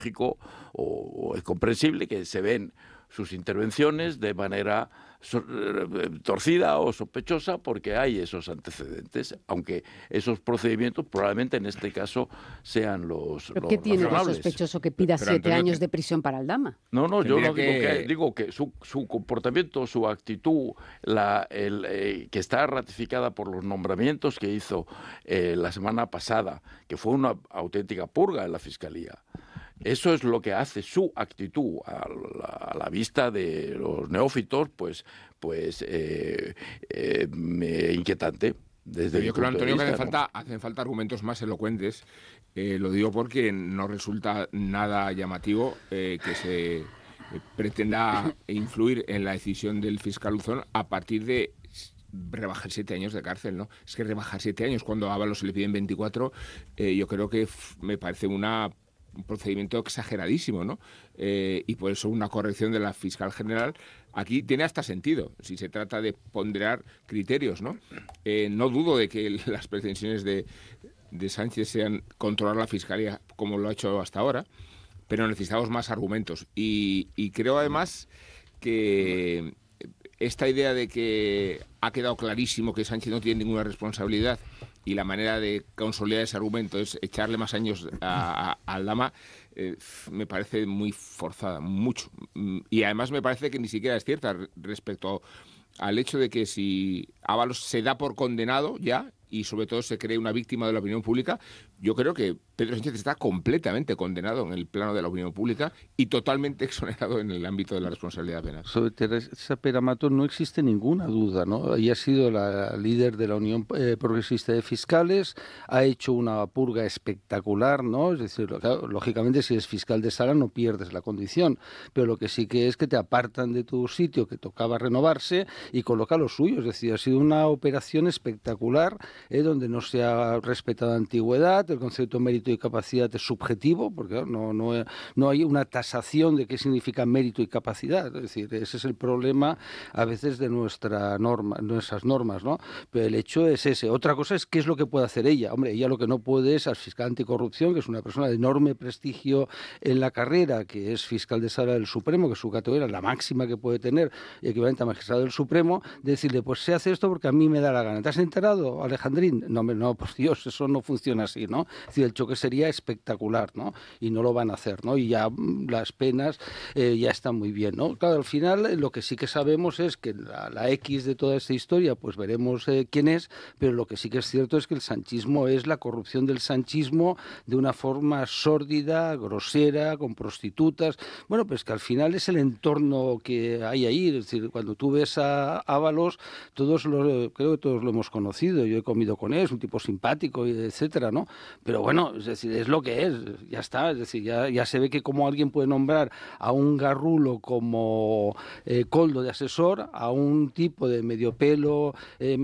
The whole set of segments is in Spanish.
lógico o es comprensible que se ven sus intervenciones de manera torcida o sospechosa porque hay esos antecedentes, aunque esos procedimientos probablemente en este caso sean los ¿Pero qué tiene de razonables. sospechoso que pida Pero, 7 Antonio, años de prisión para Aldama? No, yo no Tendría digo que su comportamiento, su actitud, que está ratificada por los nombramientos que hizo la semana pasada, que fue una auténtica purga en la Fiscalía. Eso es lo que hace su actitud a la vista de los neófitos, pues inquietante. Desde yo creo, mi punto de Antonio, vista, que hacen falta argumentos más elocuentes. Lo digo porque no resulta nada llamativo que se pretenda influir en la decisión del fiscal Luzón a partir de rebajar 7 años de cárcel, ¿no? Es que rebajar 7 años cuando a Ábalos se le piden 24, yo creo que me parece un procedimiento exageradísimo, ¿no? Y por eso una corrección de la fiscal general aquí tiene hasta sentido, si se trata de ponderar criterios, ¿no? No dudo de que las pretensiones de Sánchez sean controlar la fiscalía como lo ha hecho hasta ahora, pero necesitamos más argumentos. Y creo además que esta idea de que ha quedado clarísimo que Sánchez no tiene ninguna responsabilidad y la manera de consolidar ese argumento es echarle más años a Aldama, me parece muy forzada, mucho. Y además me parece que ni siquiera es cierta respecto al hecho de que si Ábalos se da por condenado ya, y sobre todo se cree una víctima de la opinión pública, yo creo que Pedro Sánchez está completamente condenado en el plano de la opinión pública y totalmente exonerado en el ámbito de la responsabilidad penal. Sobre Teresa Peramato no existe ninguna duda, ¿no? Ella ha sido la líder de la Unión Progresista de Fiscales, ha hecho una purga espectacular, ¿no? Es decir, claro, lógicamente si eres fiscal de sala no pierdes la condición, pero lo que sí que es que te apartan de tu sitio que tocaba renovarse y coloca lo suyo, es decir, ha sido una operación espectacular, donde no se ha respetado antigüedad, el concepto de mérito y capacidad es subjetivo, porque no hay una tasación de qué significa mérito y capacidad, es decir, ese es el problema a veces de nuestras normas, ¿no? Pero el hecho es ese. Otra cosa es qué es lo que puede hacer ella. Hombre, ella lo que no puede es al fiscal anticorrupción, que es una persona de enorme prestigio en la carrera, que es fiscal de sala del Supremo, que su categoría es la máxima que puede tener, equivalente a magistrado del Supremo, decirle, pues se hace esto porque a mí me da la gana. ¿Te has enterado, Alejandrín? No, por Dios, eso no funciona así, ¿no? Es decir, el choque sería espectacular, ¿no? Y no lo van a hacer, ¿no? Y ya las penas ya están muy bien, ¿no? Claro, al final lo que sí que sabemos es que la X de toda esta historia, pues veremos quién es, pero lo que sí que es cierto es que el sanchismo es la corrupción del sanchismo de una forma sórdida, grosera, con prostitutas. Bueno, pues que al final es el entorno que hay ahí, es decir, cuando tú ves a Ábalos, creo que todos lo hemos conocido, yo he comido con él, es un tipo simpático, etcétera, ¿no? Pero bueno, es decir, es lo que es, ya está, es decir, ya se ve que como alguien puede nombrar a un garrulo como Koldo de asesor, a un tipo de medio pelo,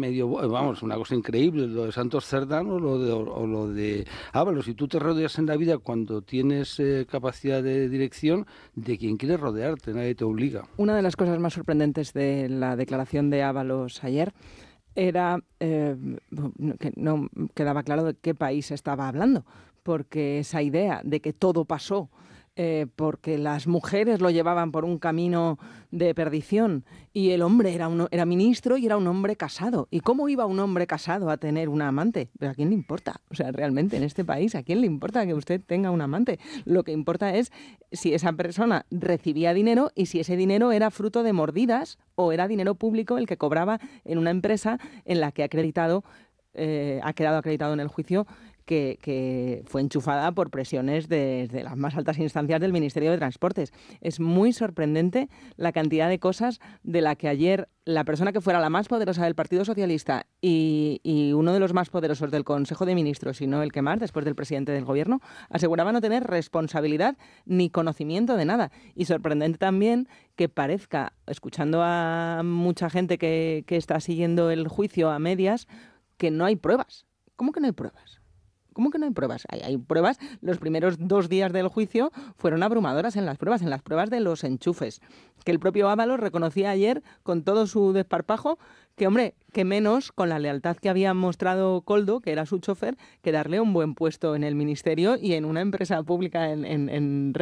vamos, una cosa increíble, lo de Santos Cerdán o lo de Ábalos. Y tú te rodeas en la vida cuando tienes capacidad de dirección de quien quieres rodearte, nadie te obliga. Una de las cosas más sorprendentes de la declaración de Ábalos ayer era que no quedaba claro de qué país estaba hablando, porque esa idea de que todo pasó porque las mujeres lo llevaban por un camino de perdición y el hombre era ministro y era un hombre casado. ¿Y cómo iba un hombre casado a tener una amante? ¿Pero a quién le importa? O sea, realmente en este país, ¿a quién le importa que usted tenga un amante? Lo que importa es si esa persona recibía dinero y si ese dinero era fruto de mordidas o era dinero público el que cobraba en una empresa en la que ha quedado acreditado en el juicio que fue enchufada por presiones desde las más altas instancias del Ministerio de Transportes. Es muy sorprendente la cantidad de cosas de la que ayer la persona que fuera la más poderosa del Partido Socialista y uno de los más poderosos del Consejo de Ministros, y no el que más, después del presidente del Gobierno, aseguraba no tener responsabilidad ni conocimiento de nada. Y sorprendente también que parezca, escuchando a mucha gente que está siguiendo el juicio a medias, que no hay pruebas. ¿Cómo que no hay pruebas? ¿Cómo que no hay pruebas? Hay pruebas. Los primeros 2 días del juicio fueron abrumadoras en las pruebas de los enchufes. Que el propio Ábalos reconocía ayer, con todo su desparpajo, que, hombre, que menos con la lealtad que había mostrado Koldo, que era su chofer, que darle un buen puesto en el ministerio y en una empresa pública en